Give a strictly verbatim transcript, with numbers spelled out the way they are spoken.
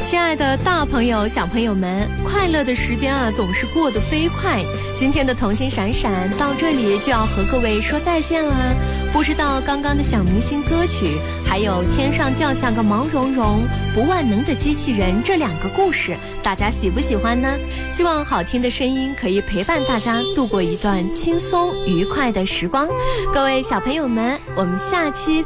亲爱的大朋友小朋友们，快乐的时间啊总是过得飞快，今天的童心闪闪到这里就要和各位说再见啦。不知道刚刚的小明星歌曲，还有天上掉下个毛茸茸不万能的机器人这两个故事，大家喜不喜欢呢？希望好听的声音可以陪伴大家度过一段轻松愉快的时光。各位小朋友们，我们下期